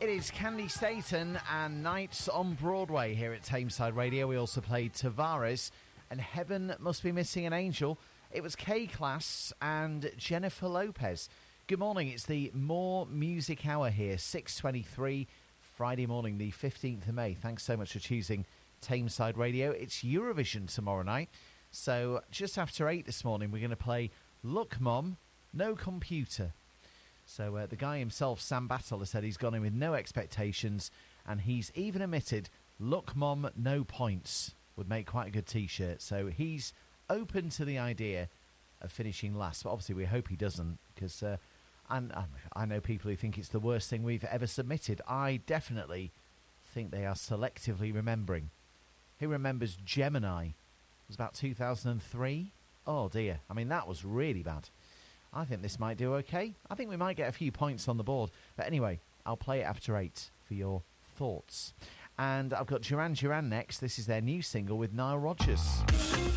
It is Candy Staten and Nights on Broadway here at Tameside Radio. We also played Tavares and Heaven Must Be Missing an Angel. It was K-Class and Jennifer Lopez. Good morning, it's the More Music Hour here, 6:23, Friday morning, the 15th of May. Thanks so much for choosing Tameside Radio. It's Eurovision tomorrow night. So just after 8 this morning, we're going to play Look Mom, No Computer. So the guy himself, Sam Battle, has said he's gone in with no expectations, and he's even admitted Look Mom, No Points would make quite a good T-shirt. So he's open to the idea of finishing last, but obviously we hope he doesn't, because I know people who think it's the worst thing we've ever submitted. I definitely think they are selectively remembering. Who remembers Gemini? It was about 2003. Oh dear, I mean that was really bad. I think this might do okay. I think we might get a few points on the board. But anyway, I'll play it after 8 for your thoughts. And I've got Duran Duran next. This is their new single with Nile Rodgers.